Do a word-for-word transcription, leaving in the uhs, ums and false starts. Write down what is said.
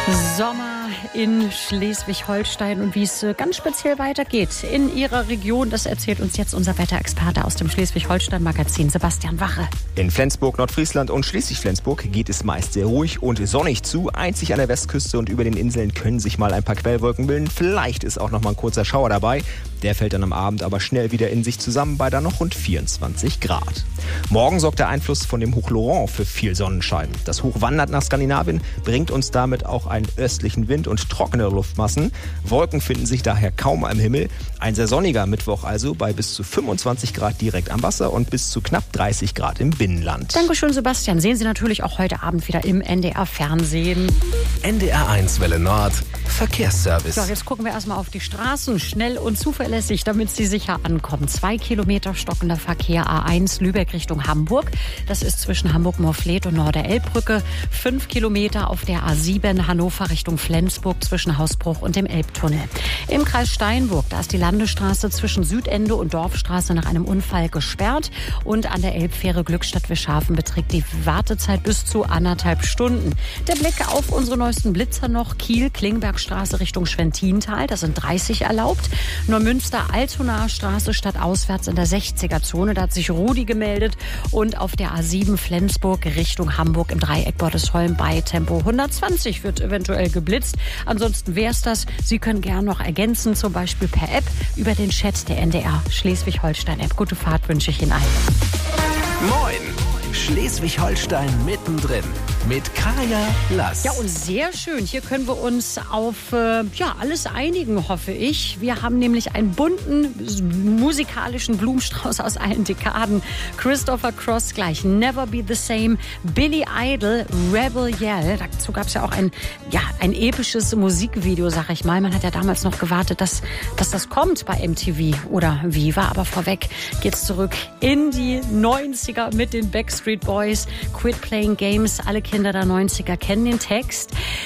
Sommer in Schleswig-Holstein und wie es ganz speziell weitergeht in Ihrer Region, das erzählt uns jetzt unser Wetterexperte aus dem Schleswig-Holstein-Magazin, Sebastian Wache. In Flensburg, Nordfriesland und Schleswig-Flensburg geht es meist sehr ruhig und sonnig zu. Einzig an der Westküste und über den Inseln können sich mal ein paar Quellwolken bilden. Vielleicht ist auch noch mal ein kurzer Schauer dabei. Der fällt dann am Abend aber schnell wieder in sich zusammen bei dann noch rund vierundzwanzig Grad. Morgen sorgt der Einfluss von dem Hoch Laurent für viel Sonnenschein. Das Hoch wandert nach Skandinavien, bringt uns damit auch einen östlichen Wind und trockene Luftmassen. Wolken finden sich daher kaum am Himmel. Ein sehr sonniger Mittwoch also bei bis zu fünfundzwanzig Grad direkt am Wasser und bis zu knapp dreißig Grad im Binnenland. Dankeschön, Sebastian. Sehen Sie natürlich auch heute Abend wieder im N D R-Fernsehen. N D R eins Welle Nord, Verkehrsservice. So, jetzt gucken wir erstmal auf die Straßen. Schnell und zuverlässig, damit Sie sicher ankommen. Zwei Kilometer stockender Verkehr A eins Lübeck Richtung Hamburg. Das ist zwischen Hamburg-Morfleet und Norder-Elbbrücke. Fünf Kilometer auf der A sieben Hannover Richtung Flensburg zwischen Hausbruch und dem Elbtunnel. Im Kreis Steinburg, da ist die Landesstraße zwischen Südende und Dorfstraße nach einem Unfall gesperrt. Und an der Elbfähre Glückstadt-Wischhafen beträgt die Wartezeit bis zu anderthalb Stunden. Der Blick auf unsere neuesten Blitzer noch. Kiel, Klingbergstraße Richtung Schwentintal, da sind dreißig erlaubt. Neumünster, Altonaer Straße stadtauswärts in der sechziger-Zone, da hat sich Rudi gemeldet. Und auf der A sieben Flensburg Richtung Hamburg im Dreieck Bordesholm bei Tempo hundertzwanzig wird eventuell geblitzt. Ansonsten wäre es das. Sie können gern noch ergänzen, zum Beispiel per App über den Chat der N D R Schleswig-Holstein-App. Gute Fahrt wünsche ich Ihnen allen. Moin! Schleswig-Holstein mittendrin mit Kaya Lass. Ja, und sehr schön. Hier können wir uns auf äh, ja, alles einigen, hoffe ich. Wir haben nämlich einen bunten musikalischen Blumenstrauß aus allen Dekaden. Christopher Cross gleich, Never Be the Same, Billy Idol, Rebel Yell. Dazu gab es ja auch ein, ja, ein episches Musikvideo, sag ich mal. Man hat ja damals noch gewartet, dass, dass das kommt bei M T V oder Viva. Aber vorweg geht's zurück in die neunziger mit den Backstreet Boys. Quit Playing Games. Alle Kinder der neunziger kennen den Text.